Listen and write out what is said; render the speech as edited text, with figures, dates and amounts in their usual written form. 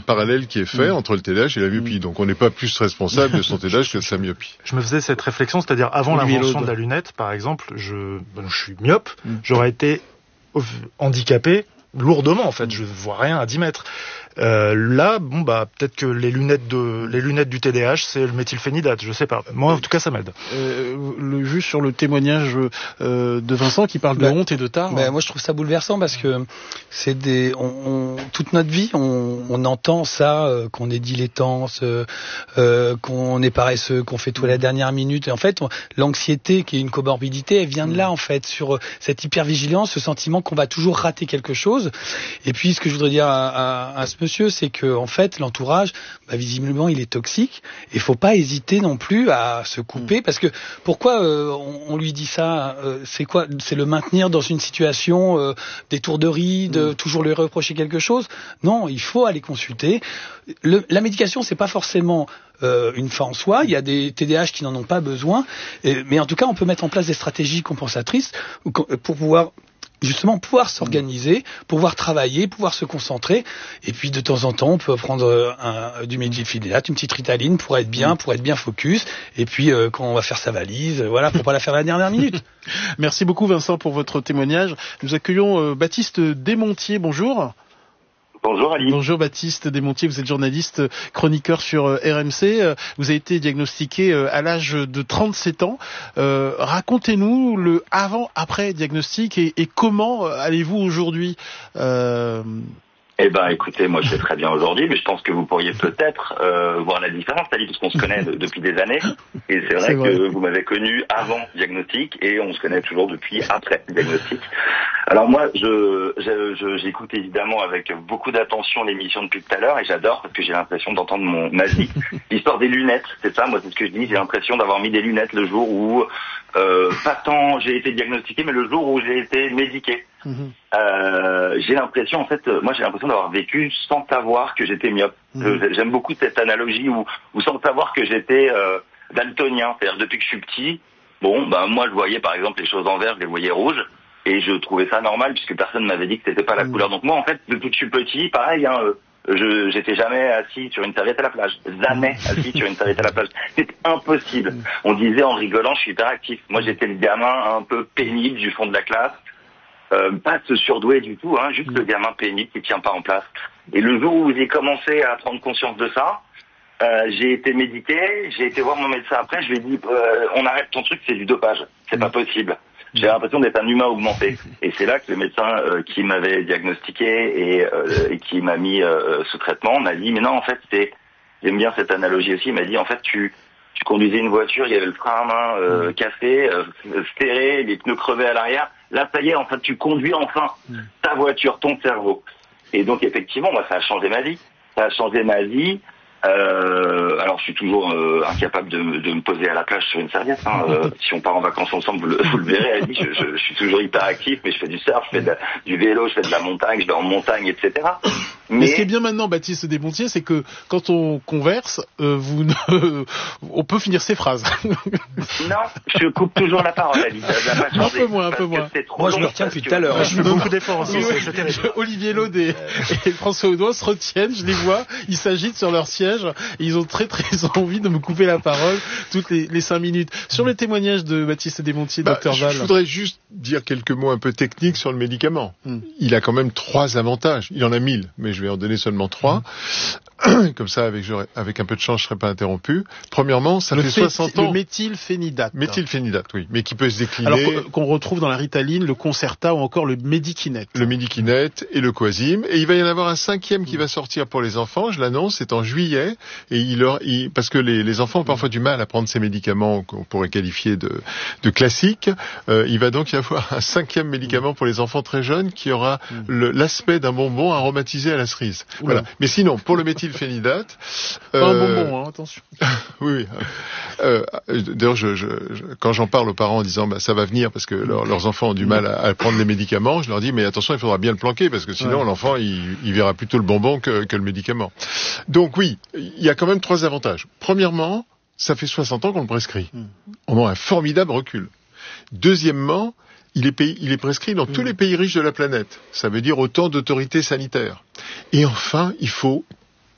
parallèle qui est fait entre le TDAH et la myopie. Donc on n'est pas plus responsable de son TDAH que de sa myopie. Je me faisais cette réflexion, c'est-à-dire avant l'invention de la lunette, par exemple, je suis myope, j'aurais été handicapé lourdement en fait, je vois rien à 10 mètres. Là, peut-être que les lunettes du TDAH, c'est le méthylphénidate, je sais pas. Moi, en tout cas, ça m'aide. Juste sur le témoignage de Vincent qui parle de honte et de tard. Moi, je trouve ça bouleversant parce que c'est toute notre vie, on entend ça, qu'on est dilettante, qu'on est paresseux, qu'on fait tout à la dernière minute. Et en fait, l'anxiété, qui est une comorbidité, elle vient de là, en fait, sur cette hypervigilance, ce sentiment qu'on va toujours rater quelque chose. Et puis, ce que je voudrais dire à ce monsieur, c'est que en fait l'entourage, visiblement, il est toxique. Il faut pas hésiter non plus à se couper, parce que pourquoi on lui dit ça, c'est quoi? C'est le maintenir dans une situation d'étourderie, de toujours lui reprocher quelque chose? Non, il faut aller consulter. La médication, c'est pas forcément une fin en soi. Il y a des TDAH qui n'en ont pas besoin, mais en tout cas, on peut mettre en place des stratégies compensatrices pour pouvoir s'organiser, pouvoir travailler, pouvoir se concentrer, et puis de temps en temps on peut prendre du méthylphénidate, une petite Ritaline pour être bien focus, et puis quand on va faire sa valise, pour pas la faire à la dernière minute. Merci beaucoup Vincent pour votre témoignage. Nous accueillons Baptiste Desmontiers, bonjour. Bonjour Ali. Bonjour Baptiste Desmontiers, vous êtes journaliste, chroniqueur sur RMC. Vous avez été diagnostiqué à l'âge de 37 ans. Racontez-nous le avant-après diagnostic et comment allez-vous aujourd'hui Écoutez, moi je vais très bien aujourd'hui, mais je pense que vous pourriez peut-être voir la différence, Ali, parce qu'on se connaît depuis des années, et c'est vrai que vous m'avez connu avant diagnostic, et on se connaît toujours depuis après diagnostic. Alors moi, j'écoute évidemment avec beaucoup d'attention l'émission depuis tout à l'heure, et j'adore parce que j'ai l'impression d'entendre ma vie. L'histoire des lunettes, c'est ça, moi c'est ce que je dis, j'ai l'impression d'avoir mis des lunettes le jour où, pas tant j'ai été diagnostiqué, mais le jour où j'ai été médiqué. J'ai l'impression d'avoir vécu sans savoir que j'étais myope. J'aime beaucoup cette analogie où sans savoir que j'étais daltonien, c'est-à-dire depuis que je suis petit, moi je voyais par exemple les choses en vert, je les voyais rouges, et je trouvais ça normal puisque personne m'avait dit que c'était pas la couleur. Donc moi en fait depuis que je suis petit, pareil, j'étais jamais assis sur une serviette à la plage. Jamais assis sur une serviette à la plage. C'est impossible. On disait en rigolant, je suis hyperactif. Moi j'étais le gamin un peu pénible du fond de la classe. Pas se surdouer du tout, juste le gamin pénible qui tient pas en place. Et le jour où j'ai commencé à prendre conscience de ça, j'ai été médiqué, j'ai été voir mon médecin après, je lui ai dit on arrête ton truc, c'est du dopage, c'est pas possible. J'ai l'impression d'être un humain augmenté. Et c'est là que le médecin qui m'avait diagnostiqué et qui m'a mis sous traitement m'a dit mais non en fait j'aime bien cette analogie aussi, il m'a dit en fait tu conduisais une voiture, il y avait le frein à main cassé, serré, les pneus crevés à l'arrière. Là, ça y est, en fait, tu conduis enfin ta voiture, ton cerveau. Et donc, effectivement, moi, ça a changé ma vie. Alors, je suis toujours incapable de me poser à la plage sur une serviette. Si on part en vacances ensemble, vous le verrez, Ali, je suis toujours hyper actif, mais je fais du surf, je fais du vélo, je fais de la montagne, je vais en montagne, etc. Mais ce qui est bien maintenant, Baptiste Desmontiers, c'est que quand on converse, on peut finir ses phrases. Non, je coupe toujours la parole, Ali. Un peu moins. Moi, je me retiens depuis tout à l'heure. Je fais beaucoup d'efforts aussi. Olivier Laude et François Audouin se retiennent, je les vois, ils s'agitent sur leur siège, et ils ont très très envie de me couper la parole toutes les 5 minutes. Sur le témoignage de Baptiste Desmontiers, Dr Val. Je voudrais juste dire quelques mots un peu techniques sur le médicament. Il a quand même 3 avantages. Il en a 1000, mais je vais en donner seulement 3. Comme ça, avec un peu de chance, je serai pas interrompu. Premièrement, ça fait 60 ans. Le méthylphénidate. Méthylphénidate, oui. Mais qui peut se décliner. Alors, qu'on retrouve dans la Ritaline, le Concerta ou encore le Medikinet. Le Medikinet et le Coasim. Et il va y en avoir un 5e qui va sortir pour les enfants. Je l'annonce, c'est en juillet. Et parce que les enfants ont parfois du mal à prendre ces médicaments qu'on pourrait qualifier de classiques. Il va donc y avoir un 5e médicament pour les enfants très jeunes qui aura l'aspect d'un bonbon aromatisé à la cerise. Voilà. Mais sinon, pour le méthylphénidate, pas un bonbon, attention. Oui. D'ailleurs, quand j'en parle aux parents en disant ça va venir parce que leurs enfants ont du mal à prendre les médicaments, je leur dis mais attention, il faudra bien le planquer parce que sinon l'enfant il verra plutôt le bonbon que le médicament. Donc oui, il y a quand même 3 avantages. Premièrement, ça fait 60 ans qu'on le prescrit. On a un formidable recul. Deuxièmement, il est prescrit dans tous les pays riches de la planète. Ça veut dire autant d'autorités sanitaires. Et enfin, il faut